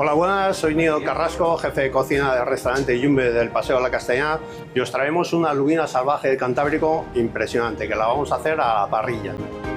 Hola, buenas, soy Nino Carrasco, jefe de cocina del restaurante Yumbe del Paseo de la Castellana, y os traemos una lubina salvaje del Cantábrico impresionante, que la vamos a hacer a la parrilla.